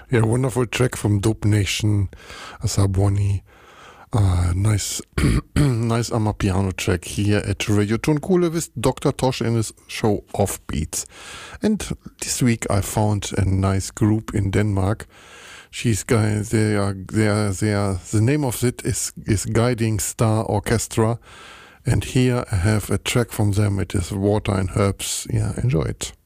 Yeah, wonderful track from Dope Nation, Asabwani. Nice, nice Amapiano track here at Radio Tonkule with Dr. Tosh and his show Offbeats. And this week I found a nice group in Denmark. The name of it is Guiding Star Orchestra. And here I have a track from them. It is Water and Herbs. Yeah, enjoy it.